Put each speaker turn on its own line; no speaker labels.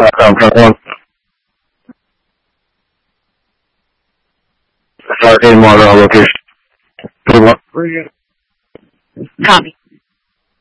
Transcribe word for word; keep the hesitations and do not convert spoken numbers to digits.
com, truck one. Sorry, any more uh, location. Three one.
Copy.